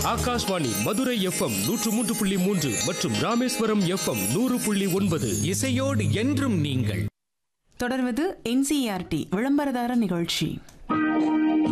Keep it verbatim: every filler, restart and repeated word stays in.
Akashvani Madurai FM நூற்று மூன்று புள்ளி மூன்று மற்றும் ராமேஸ்வரம் எஃப்எம் நூறு புள்ளி ஒன்பது. இசையோடு என்றும் நீங்கள். தொடர்வது என்சிஇஆர்டி விளம்பரதார நிகழ்ச்சி.